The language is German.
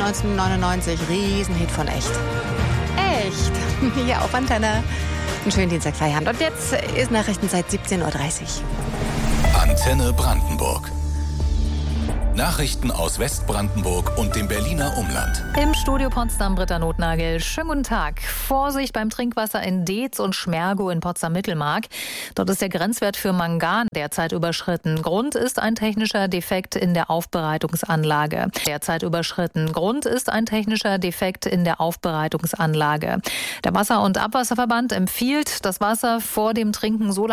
1999. Riesenhit von Echt. Echt. Hier auf Antenne. Einen schönen Dienstag, Feierabend. Und jetzt ist Nachrichtenzeit 17:30 Uhr. Antenne Brandenburg. Nachrichten aus Westbrandenburg und dem Berliner Umland. Im Studio Potsdam Britta Notnagel. Schönen guten Tag. Vorsicht beim Trinkwasser in Deetz und Schmergow in Potsdam-Mittelmark. Dort ist der Grenzwert für Mangan derzeit überschritten. Grund ist ein technischer Defekt in der Aufbereitungsanlage. Grund ist ein technischer Defekt in der Aufbereitungsanlage. Der Wasser- und Abwasserverband empfiehlt, das Wasser vor dem Trinken so lange